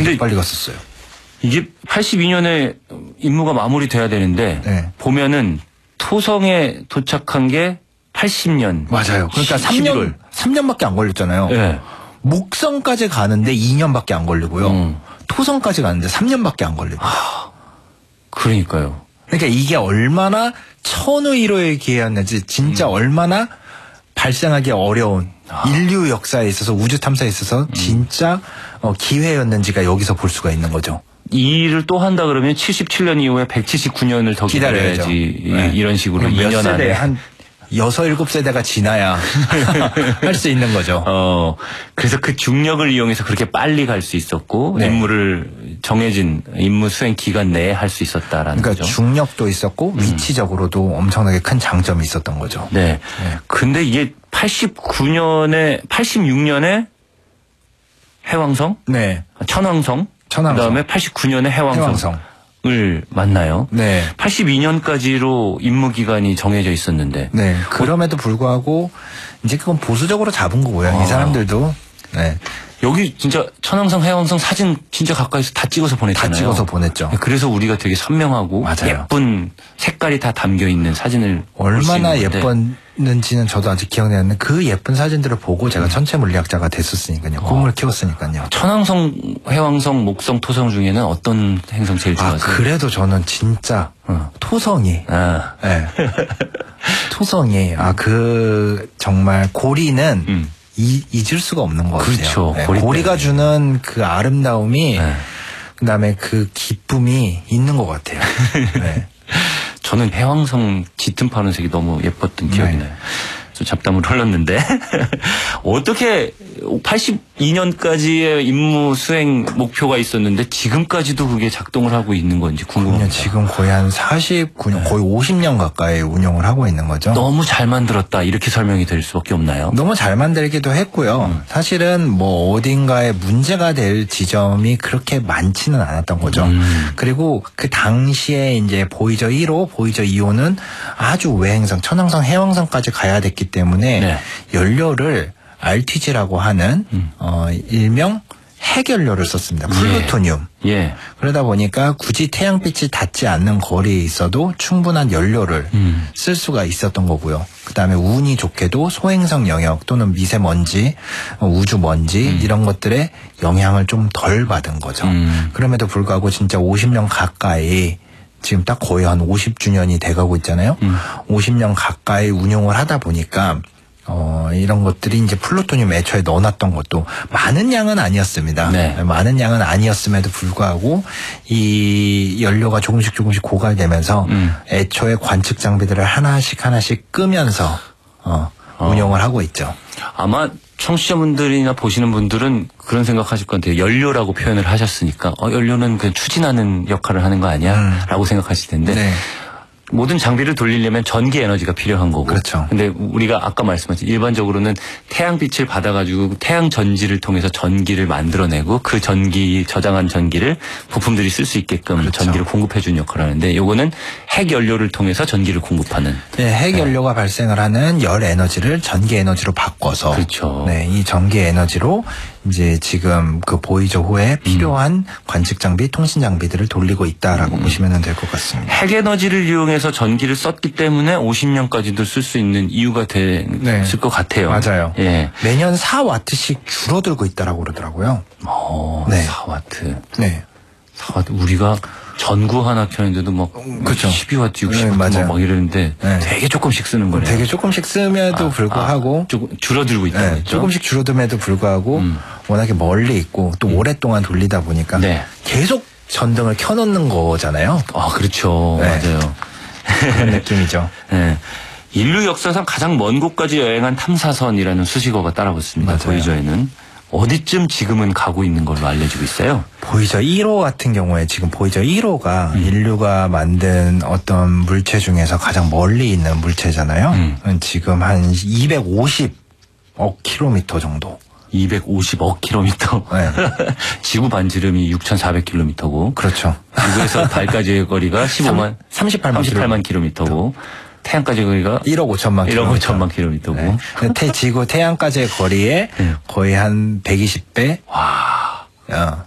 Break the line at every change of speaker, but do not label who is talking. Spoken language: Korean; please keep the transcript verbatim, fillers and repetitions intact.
근데 빨리 갔었어요.
이게 팔십이 년에 임무가 마무리돼야 되는데 네. 보면은 토성에 도착한 게 팔십 년.
맞아요. 그러니까 삼 년, 삼 년밖에 안 걸렸잖아요. 네. 목성까지 가는데 이 년밖에 안 걸리고요. 음. 토성까지 가는데 삼 년밖에 안 걸리고.
아, 그러니까요.
그러니까 이게 얼마나 천우일호의 기회였는지 진짜 음. 얼마나 발생하기 어려운 아. 인류 역사에 있어서 우주 탐사에 있어서 진짜 음. 어, 기회였는지가 여기서 볼 수가 있는 거죠.
이 일을 또 한다 그러면 칠십칠 년 이후에 백칠십구 년을 더 기다려야지. 네. 이런 식으로 이 년 안에.
한 여섯, 일곱 세대가 지나야 할 수 있는 거죠.
어, 그래서 그 중력을 이용해서 그렇게 빨리 갈 수 있었고, 네. 임무를 정해진 임무 수행 기간 내에 할 수 있었다라는
그러니까
거죠.
중력도 있었고, 음. 위치적으로도 엄청나게 큰 장점이 있었던 거죠.
네. 네. 근데 이게 팔십구 년에, 팔십육 년에 해왕성?
네.
천왕성?
천왕성.
그 다음에 팔십구 년에 해왕성. 해왕성. 을 만나요.
네.
팔십이 년까지로 임무 기간이 정해져 있었는데.
네. 그럼에도 불구하고 이제 그건 보수적으로 잡은 거고요. 아. 이 사람들도. 네.
여기 진짜 천왕성, 해왕성 사진 진짜 가까이서 다 찍어서 보냈잖아요.
다 찍어서 보냈죠.
그래서 우리가 되게 선명하고 맞아요. 예쁜 색깔이 다 담겨 있는 사진을
얼마나 예뻤는지는 저도 아직 기억나는데 그 예쁜 사진들을 보고 제가 천체 물리학자가 됐었으니까요. 꿈을 어. 키웠으니까요.
천왕성, 해왕성, 목성, 토성 중에는 어떤 행성 제일 좋아하세요?
아, 그래도 저는 진짜 어. 토성이. 아. 네. 토성이. 아, 그 정말 고리는 음. 이, 잊을 수가 없는 것 같아요.
그렇죠.
네,
고리
고리가 주는 그 아름다움이 네. 그다음에 그 기쁨이 있는 것 같아요. 네.
저는 해왕성 짙은 파란색이 너무 예뻤던 기억이 네. 나요. 좀 잡담을 흘렀는데 어떻게 팔십이 년까지의 임무 수행 목표가 있었는데 지금까지도 그게 작동을 하고 있는 건지 궁금합니다.
지금 거의 한 사십구 년, 네. 거의 오십 년 가까이 운영을 하고 있는 거죠.
너무 잘 만들었다 이렇게 설명이 될 수밖에 없나요?
너무 잘 만들기도 했고요. 음. 사실은 뭐 어딘가에 문제가 될 지점이 그렇게 많지는 않았던 거죠. 음. 그리고 그 당시에 이제 보이저 일 호, 보이저 이 호는 아주 외행성, 천왕성, 해왕성까지 가야 됐기 때문에 네. 연료를 알티지라고 하는 음. 어, 일명 핵연료를 썼습니다. 플루토늄.
예. 예.
그러다 보니까 굳이 태양빛이 닿지 않는 거리에 있어도 충분한 연료를 음. 쓸 수가 있었던 거고요. 그다음에 운이 좋게도 소행성 영역 또는 미세먼지, 우주먼지 음. 이런 것들의 영향을 좀 덜 받은 거죠. 음. 그럼에도 불구하고 진짜 오십 년 가까이 지금 딱 거의 한 오십 주년이 돼가고 있잖아요. 음. 오십 년 가까이 운용을 하다 보니까 어, 이런 것들이 이제 플루토늄 애초에 넣어놨던 것도 많은 양은 아니었습니다. 네. 많은 양은 아니었음에도 불구하고 이 연료가 조금씩 조금씩 고갈되면서 음. 애초에 관측 장비들을 하나씩 하나씩 끄면서 어, 운용을 어. 하고 있죠.
아마 청취자분들이나 보시는 분들은 그런 생각하실 것 같아요. 연료라고 표현을 하셨으니까 어, 연료는 그냥 추진하는 역할을 하는 거 아니야? 음. 라고 생각하실 텐데 네. 모든 장비를 돌리려면 전기 에너지가 필요한 거고.
그렇죠.
근데 우리가 아까 말씀하신 일반적으로는 태양빛을 받아가지고 태양 전지를 통해서 전기를 만들어내고 그 전기, 저장한 전기를 부품들이 쓸 수 있게끔 그렇죠. 전기를 공급해주는 역할을 하는데 요거는 핵 연료를 통해서 전기를 공급하는.
네, 핵 연료가 네. 발생을 하는 열 에너지를 전기 에너지로 바꿔서.
그렇죠.
네, 이 전기 에너지로 이제 지금 그 보이저 호에 필요한 음. 관측 장비, 통신 장비들을 돌리고 있다라고 음. 보시면 될 것 같습니다.
핵 에너지를 이용해서 전기를 썼기 때문에 오십 년까지도 쓸 수 있는 이유가 됐을 네. 것 같아요.
맞아요.
예.
매년 사 와트씩 줄어들고 있다라고 그러더라고요.
어, 네. 사 와트.
네.
사 와트. 우리가 전구 하나 켜는데도 막
그렇죠.
십이 와트, 육십 와트
네,
막 이러는데 네. 되게 조금씩 쓰는 거네요.
되게 조금씩 씀에도 아, 불구하고
아, 조금 줄어들고 있다.
네, 조금씩 줄어듦에도 불구하고 음. 워낙에 멀리 있고 또 음. 오랫동안 돌리다 보니까 네. 계속 전등을 켜놓는 거잖아요.
아 그렇죠. 네. 맞아요.
그런 느낌이죠.
네. 인류 역사상 가장 먼 곳까지 여행한 탐사선이라는 수식어가 따라붙습니다. 보이저에는. 어디쯤 지금은 가고 있는 걸로 알려지고 있어요?
보이저 일 호 같은 경우에 지금 보이저 일 호가 음. 인류가 만든 어떤 물체 중에서 가장 멀리 있는 물체잖아요. 음. 지금 한 이백오십억 킬로미터 정도.
이백오십억 킬로미터. 네. 지구 반지름이 육천사백 킬로미터고.
그렇죠.
지구에서 달까지의 거리가 십오만,
삼십팔만,
삼십팔만 킬로미터고. 태양까지 거리가
일억 오천만 킬로미터.
일억 오천만 킬로미터고. 네.
태, 지구 태양까지의 거리에 네. 거의 한 백이십 배.
와.
어,